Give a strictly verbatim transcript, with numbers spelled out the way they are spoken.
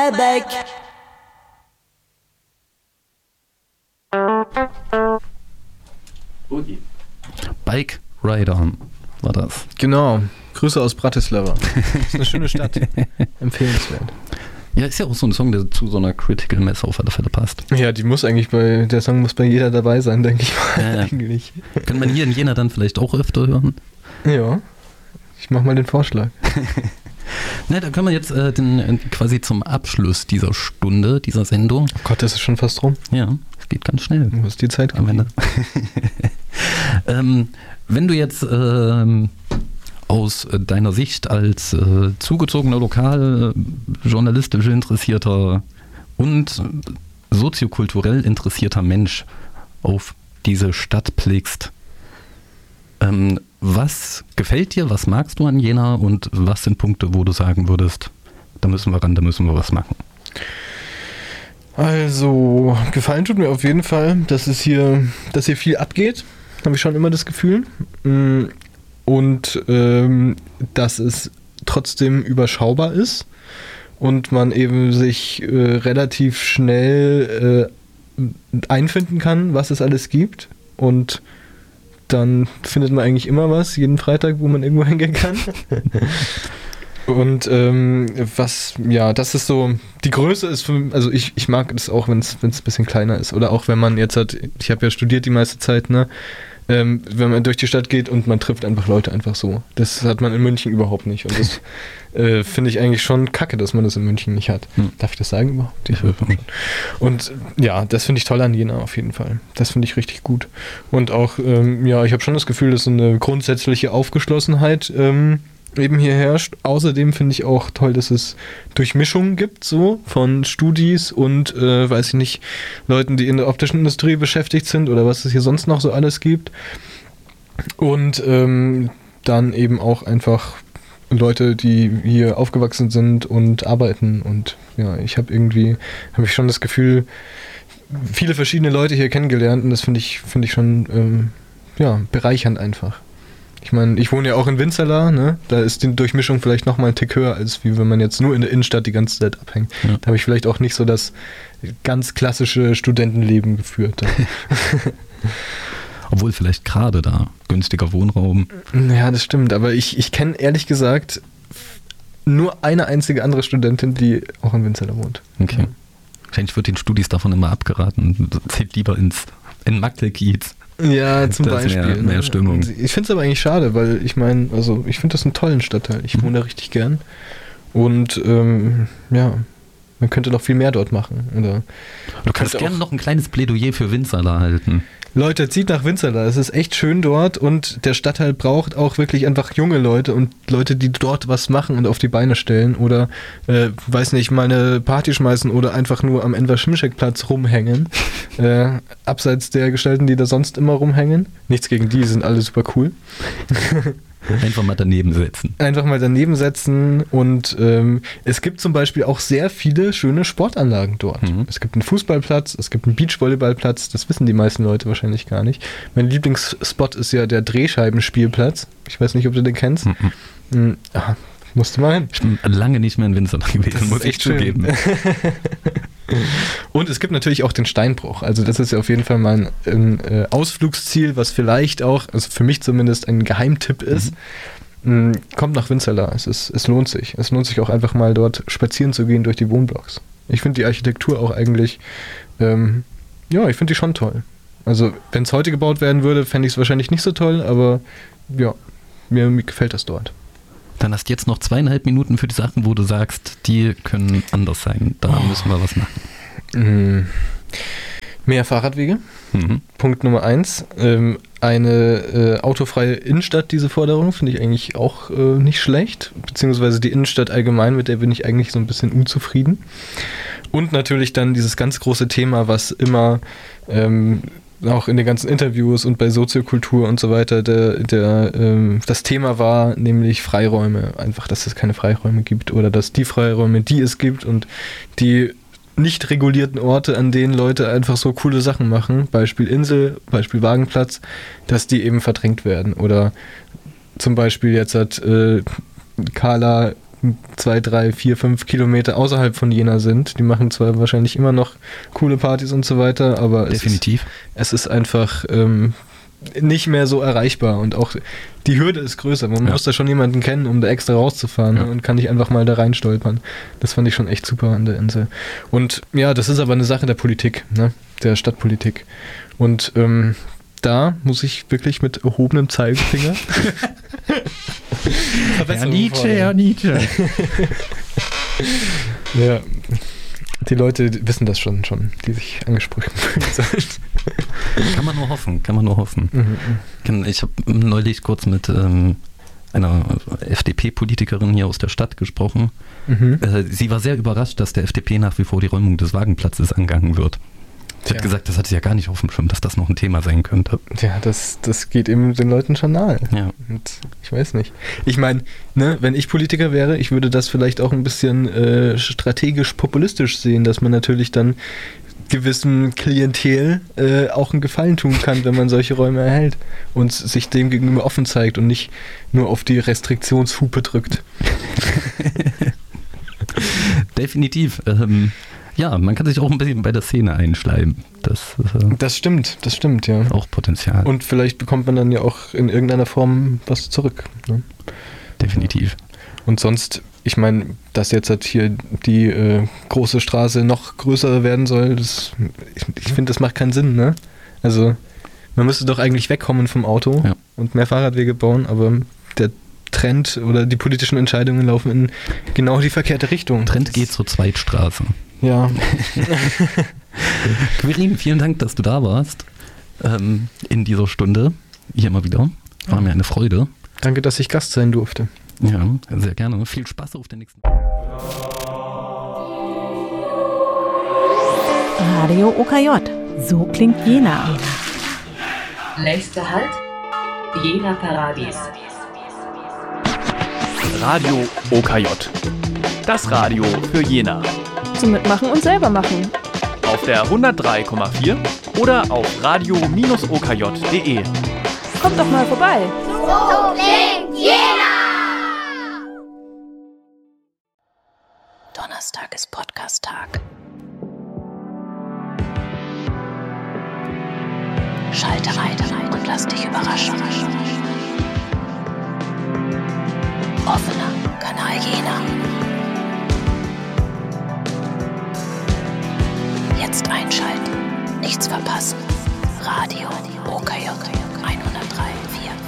avec. Bike Rider war das. Genau. Grüße aus Bratislava. Das ist eine schöne Stadt. Empfehlenswert. Ja, ist ja auch so ein Song, der zu so einer Critical Mass auf alle Fälle passt. Ja, die muss eigentlich bei, der Song muss bei jeder dabei sein, denke ich mal. Ja, ja. Eigentlich. Kann man hier in Jena dann vielleicht auch öfter hören? Ja, ich mach mal den Vorschlag. Na, da können wir jetzt äh, den, quasi zum Abschluss dieser Stunde, dieser Sendung. Oh Gott, das ist schon fast rum. Ja, es geht ganz schnell. Du hast die Zeit am Ende. ähm, wenn du jetzt ähm, aus deiner Sicht als äh, zugezogener lokal äh, journalistisch interessierter und soziokulturell interessierter Mensch auf diese Stadt blickst, ähm, was gefällt dir, was magst du an Jena und was sind Punkte, wo du sagen würdest, da müssen wir ran, da müssen wir was machen? Also, gefallen tut mir auf jeden Fall, dass es hier, dass hier viel abgeht, habe ich schon immer das Gefühl. Und ähm, dass es trotzdem überschaubar ist und man eben sich äh, relativ schnell äh, einfinden kann, was es alles gibt. Und dann findet man eigentlich immer was, jeden Freitag, wo man irgendwo hingehen kann. Und ähm, was, ja, das ist so, die Größe ist, für, also ich, ich mag das auch, wenn es ein bisschen kleiner ist. Oder auch wenn man jetzt hat, ich habe ja studiert die meiste Zeit, ne? Ähm, wenn man durch die Stadt geht und man trifft einfach Leute einfach so. Das hat man in München überhaupt nicht. Und das äh, finde ich eigentlich schon kacke, dass man das in München nicht hat. Hm. Darf ich das sagen überhaupt? Ich ja. Und ja, das finde ich toll an Jena auf jeden Fall. Das finde ich richtig gut. Und auch, ähm, ja, ich habe schon das Gefühl, dass so eine grundsätzliche Aufgeschlossenheit ähm, eben hier herrscht. Außerdem finde ich auch toll, dass es Durchmischungen gibt, so von Studis und, äh, weiß ich nicht, Leuten, die in der optischen Industrie beschäftigt sind oder was es hier sonst noch so alles gibt. Und ähm, dann eben auch einfach Leute, die hier aufgewachsen sind und arbeiten. Und ja, ich habe irgendwie, habe ich schon das Gefühl, viele verschiedene Leute hier kennengelernt und das finde ich, finde ich schon ähm, ja, bereichernd einfach. Ich meine, ich wohne ja auch in Winzerla, ne? Da ist die Durchmischung vielleicht nochmal einen Tick höher, als wie wenn man jetzt nur in der Innenstadt die ganze Zeit abhängt. Ja. Da habe ich vielleicht auch nicht so das ganz klassische Studentenleben geführt. Obwohl vielleicht gerade da günstiger Wohnraum. Ja, das stimmt, aber ich, ich kenne ehrlich gesagt nur eine einzige andere Studentin, die auch in Winzerla wohnt. Okay. Wahrscheinlich wird den Studis davon immer abgeraten. Zählt lieber ins in Magdekiez. Ja, zum das Beispiel. Mehr, mehr Stimmung. Ich finde es aber eigentlich schade, weil ich meine, also ich finde das einen tollen Stadtteil. Ich wohne da richtig gern. Und ähm, ja, man könnte noch viel mehr dort machen. Oder du kannst gerne noch ein kleines Plädoyer für Winzerla halten. Leute, zieht nach Winzerla. Es ist echt schön dort und der Stadtteil braucht auch wirklich einfach junge Leute und Leute, die dort was machen und auf die Beine stellen oder, äh, weiß nicht, mal eine Party schmeißen oder einfach nur am Enver-Schimschek-Platz rumhängen. äh, abseits der Gestalten, die da sonst immer rumhängen. Nichts gegen die, sind alle super cool. Einfach mal daneben setzen. Einfach mal daneben setzen und ähm, es gibt zum Beispiel auch sehr viele schöne Sportanlagen dort. Mhm. Es gibt einen Fußballplatz, es gibt einen Beachvolleyballplatz, das wissen die meisten Leute wahrscheinlich gar nicht. Mein Lieblingsspot ist ja der Drehscheibenspielplatz. Ich weiß nicht, ob du den kennst. Mhm. Mhm. Aha, musst du mal hin. Ich bin lange nicht mehr in Winzerla gewesen, das muss ich zugeben. Und es gibt natürlich auch den Steinbruch. Also das ist ja auf jeden Fall mal ein, ein äh, Ausflugsziel, was vielleicht auch, also für mich zumindest ein Geheimtipp ist. Mhm. Kommt nach Winzerla. Es, ist, es lohnt sich. Es lohnt sich auch einfach mal dort spazieren zu gehen durch die Wohnblocks. Ich finde die Architektur auch eigentlich, ähm, ja, ich finde die schon toll. Also wenn es heute gebaut werden würde, fände ich es wahrscheinlich nicht so toll, aber ja, mir, mir gefällt das dort. Dann hast du jetzt noch zweieinhalb Minuten für die Sachen, wo du sagst, die können anders sein. Da oh. müssen wir was machen. Mhm. Mehr Fahrradwege. Mhm. Punkt Nummer eins. Ähm, eine äh, autofreie Innenstadt, diese Forderung, finde ich eigentlich auch äh, nicht schlecht. Beziehungsweise die Innenstadt allgemein, mit der bin ich eigentlich so ein bisschen unzufrieden. Und natürlich dann dieses ganz große Thema, was immer ähm, auch in den ganzen Interviews und bei Soziokultur und so weiter der, der, ähm, das Thema war, nämlich Freiräume. Einfach, dass es keine Freiräume gibt oder dass die Freiräume, die es gibt und die nicht regulierten Orte, an denen Leute einfach so coole Sachen machen, Beispiel Insel, Beispiel Wagenplatz, dass die eben verdrängt werden. Oder zum Beispiel jetzt hat äh, Carla zwei, drei, vier, fünf Kilometer außerhalb von Jena sind. Die machen zwar wahrscheinlich immer noch coole Partys und so weiter, aber Definitiv. Es, ist, es ist einfach ähm, nicht mehr so erreichbar und auch die Hürde ist größer. Man ja. muss da schon jemanden kennen, um da extra rauszufahren ja. und kann nicht einfach mal da reinstolpern. Das fand ich schon echt super an der Insel. Und ja, das ist aber eine Sache der Politik, ne? Der Stadtpolitik. Und ähm, da muss ich wirklich mit erhobenem Zeigefinger Herr Nietzsche, Herr Nietzsche. Ja, die Leute wissen das schon, schon, die sich angesprochen fühlen. Kann man nur hoffen, kann man nur hoffen. Mhm. Ich habe neulich kurz mit ähm, einer F D P-Politikerin hier aus der Stadt gesprochen. Mhm. Äh, sie war sehr überrascht, dass der F D P nach wie vor die Räumung des Wagenplatzes angegangen wird. Sie hat gesagt, das hatte sie ja gar nicht auf dem Schirm, dass das noch ein Thema sein könnte. Ja, das, das geht eben den Leuten schon nahe. Ja. Und ich weiß nicht. Ich meine, ne, wenn ich Politiker wäre, ich würde das vielleicht auch ein bisschen äh, strategisch populistisch sehen, dass man natürlich dann gewissen Klientel äh, auch einen Gefallen tun kann, wenn man solche Räume erhält und sich dem gegenüber offen zeigt und nicht nur auf die Restriktionshupe drückt. Definitiv. Ähm, ja, man kann sich auch ein bisschen bei der Szene einschleimen. Das, äh, das stimmt, das stimmt, ja. Auch Potenzial. Und vielleicht bekommt man dann ja auch in irgendeiner Form was zurück. Ne? Definitiv. Und sonst, ich meine, dass jetzt halt hier die äh, große Straße noch größer werden soll, das, ich, ich finde, das macht keinen Sinn, ne? Also, man müsste doch eigentlich wegkommen vom Auto ja. und mehr Fahrradwege bauen, aber der Trend oder die politischen Entscheidungen laufen in genau die verkehrte Richtung. Trend das geht zur Zweitstraße. Ja. Quirin, vielen Dank, dass du da warst ähm, in dieser Stunde. Hier mal wieder. War ja. mir eine Freude. Danke, dass ich Gast sein durfte. Ja, sehr gerne. Viel Spaß auf den nächsten. Radio O K J. So klingt Jena. Nächster Halt, Jena Paradies. Radio O K J. Das Radio für Jena. Zum Mitmachen und selber machen. Auf der hundertdrei Komma vier oder auf radio Bindestrich o k j punkt de. Kommt doch mal vorbei. So klingt Jena! Donnerstag ist Podcast-Tag. Schalte rein und lass dich überraschen. Offener Kanal Jena. Jetzt einschalten, nichts verpassen. Radio O K J hundertdrei Komma vier.